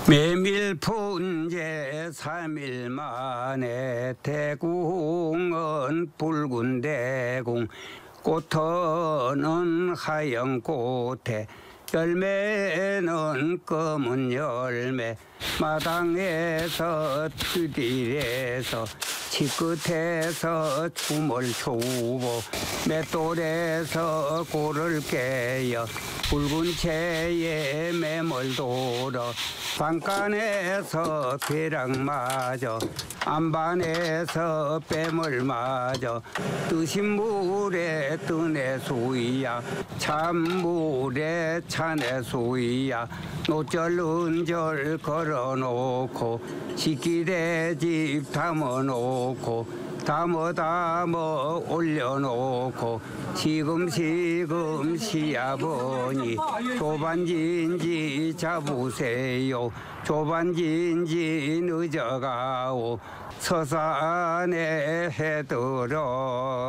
메밀푼제 3일 만에 대궁은 붉은 대궁 꽃은 하얀 꽃에 열매는 검은 열매 마당에서 들길에서 치끝에서 춤을 추고 맷돌에서 골을 깨어 붉은 채에 매몰 돌어 방간에서 벼락 맞아 안반에서 뱀을 맞아 뜨신 물에 뜨네 수이야 찬물에 차네 수이야 노절 은절 걸어놓고 식기대 집 담아놓고 담아 올려놓고 시금시금 시아버니 조반진지 잡으세요 조반진지 늦어가오 서산에 해들어